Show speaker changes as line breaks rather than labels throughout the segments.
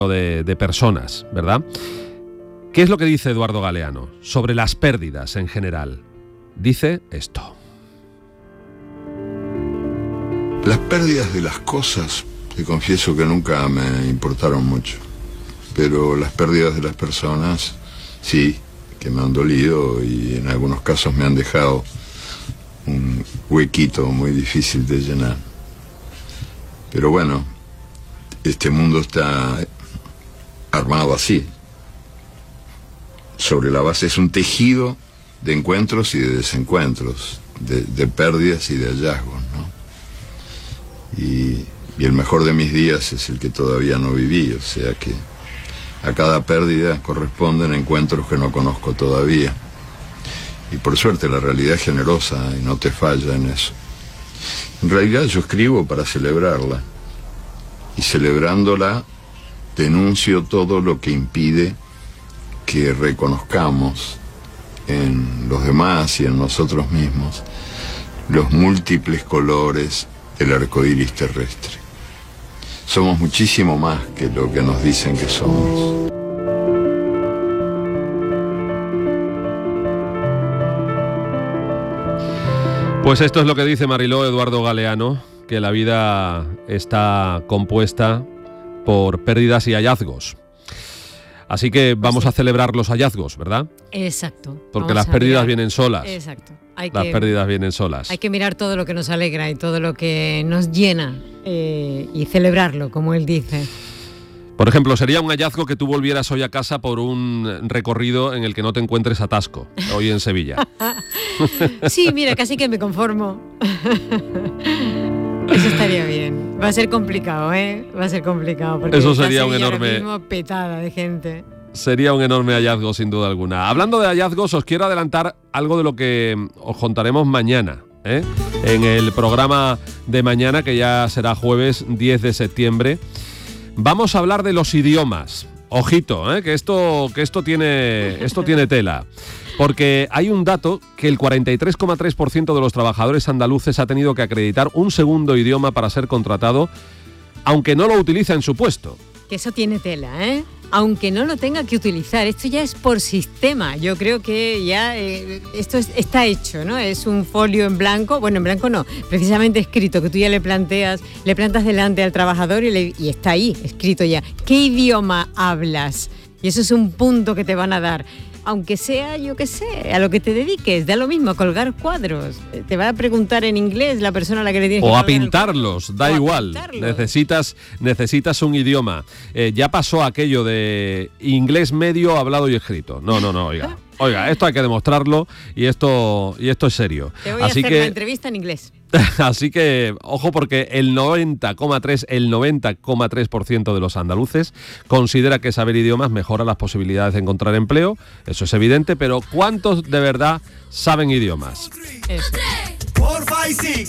de personas, ¿verdad? ¿Qué es lo que dice Eduardo Galeano sobre las pérdidas en general? Dice esto.
Las pérdidas de las cosas, te confieso que nunca me importaron mucho, pero las pérdidas de las personas, sí, que me han dolido y en algunos casos me han dejado un huequito muy difícil de llenar. Pero bueno, este mundo está armado así. Sobre la base es un tejido de encuentros y de desencuentros, de pérdidas y de hallazgos, ¿no? Y el mejor de mis días es el que todavía no viví, o sea que a cada pérdida corresponden encuentros que no conozco todavía. Y por suerte la realidad es generosa y no te falla en eso. En realidad yo escribo para celebrarla, y celebrándola denuncio todo lo que impide que reconozcamos en los demás y en nosotros mismos los múltiples colores del arco iris terrestre. Somos muchísimo más que lo que nos dicen que somos.
Pues esto es lo que dice Mariló Eduardo Galeano, que la vida está compuesta por pérdidas y hallazgos. Así que vamos a celebrar los hallazgos, ¿verdad?
Exacto.
Porque las pérdidas vienen solas.
Exacto.
Las pérdidas vienen solas.
Hay que mirar todo lo que nos alegra y todo lo que nos llena y celebrarlo, como él dice.
Por ejemplo, sería un hallazgo que tú volvieras hoy a casa por un recorrido en el que no te encuentres atasco, hoy en Sevilla.
Sí, mira, casi que me conformo. Eso estaría bien. Va a ser complicado, ¿eh? Va a ser complicado. Porque
eso sería un enorme...
ahora mismo petada de gente.
Sería un enorme hallazgo, sin duda alguna. Hablando de hallazgos, os quiero adelantar algo de lo que os contaremos mañana, ¿eh? En el programa de mañana, que ya será jueves 10 de septiembre. Vamos a hablar de los idiomas. Ojito, que esto tiene tela. Porque hay un dato que el 43,3% de los trabajadores andaluces ha tenido que acreditar un segundo idioma para ser contratado, aunque no lo utiliza en su puesto.
Que eso tiene tela, ¿eh? Aunque no lo tenga que utilizar. Esto ya es por sistema. Yo creo que ya esto está hecho, ¿no? Es un folio en blanco. Bueno, en blanco no, precisamente escrito, que tú ya le plantas delante al trabajador y está ahí, escrito ya. ¿Qué idioma hablas? Y eso es un punto que te van a dar. Aunque sea, yo qué sé, a lo que te dediques, da lo mismo, a colgar cuadros. Te va a preguntar en inglés la persona a la que le tienes que
colgar.
O a
pintarlos, da igual. Necesitas un idioma. Ya pasó aquello de inglés medio, hablado y escrito. No, oiga. Oiga, esto hay que demostrarlo y esto es serio.
Te voy a hacer una entrevista en inglés.
Así que, ojo, porque el 90,3% de los andaluces considera que saber idiomas mejora las posibilidades de encontrar empleo. Eso es evidente, pero ¿cuántos de verdad saben idiomas?
Eso.
4, 5, 6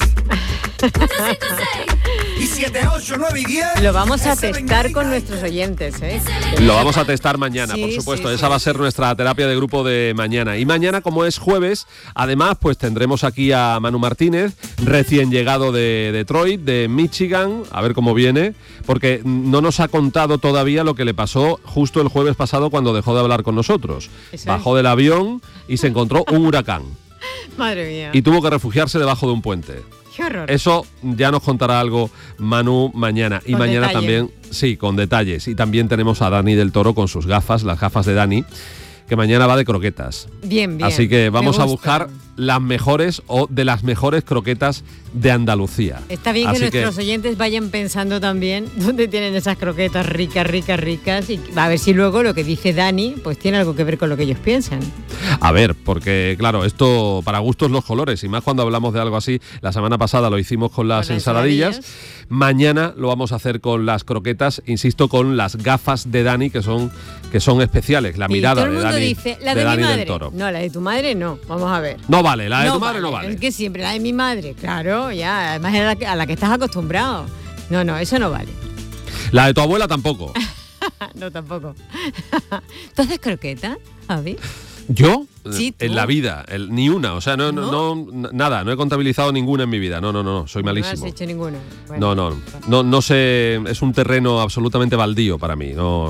y 7, 8, 9 y 10.
Lo vamos a testar con nuestros oyentes, ¿eh?
Lo vamos a testar mañana,
sí,
por supuesto.
Sí,
esa va a ser nuestra terapia de grupo de mañana. Y mañana, como es jueves, además, pues tendremos aquí a Manu Martínez, recién llegado de Detroit, de Michigan, a ver cómo viene, porque no nos ha contado todavía lo que le pasó justo el jueves pasado cuando dejó de hablar con nosotros. Bajó del avión y se encontró un huracán.
Madre mía.
Y tuvo que refugiarse debajo de un puente.
Qué horror.
Eso ya nos contará algo Manu mañana. Y mañana también, sí, con detalles. Y también tenemos a Dani del Toro con sus gafas, las gafas de Dani, que mañana va de croquetas.
Bien.
Así que vamos a buscar las mejores o de las mejores croquetas de Andalucía.
Está bien que nuestros oyentes vayan pensando también dónde tienen esas croquetas ricas y a ver si luego lo que dice Dani pues tiene algo que ver con lo que ellos piensan.
A ver, porque claro, esto para gustos los colores, y más cuando hablamos de algo así. La semana pasada lo hicimos con las ensaladillas. Mañana lo vamos a hacer con las croquetas, insisto, con las gafas de Dani, que son especiales. La mirada de Dani,
dice, la de
Dani
mi madre.
Del Toro.
No, la de tu madre no. Vamos a ver.
No vale, la de tu madre no vale.
Es que siempre la de mi madre, claro, ya. Además es a la que estás acostumbrado. No, eso no vale.
La de tu abuela tampoco.
No, tampoco. ¿Tú haces croquetas, Javi?
¿Yo?
Sí,
en la vida, ni una, o sea, no, nada, no he contabilizado ninguna en mi vida, no, soy malísimo.
No has hecho ninguna. Bueno,
no sé, es un terreno absolutamente baldío para mí, no